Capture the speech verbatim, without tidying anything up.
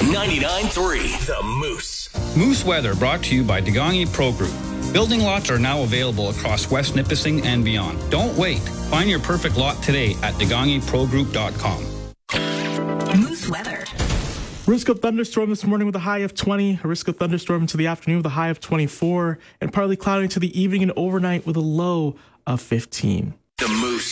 ninety-nine point three The Moose. Moose Weather brought to you by Degangi Pro Group. Building lots are now available across West Nipissing and beyond. Don't wait. Find your perfect lot today at degangi pro group dot com. Moose Weather. Risk of thunderstorm this morning with a high of twenty. A risk of thunderstorm into the afternoon with a high of twenty-four. And partly cloudy into the evening and overnight with a low of fifteen. The Moose.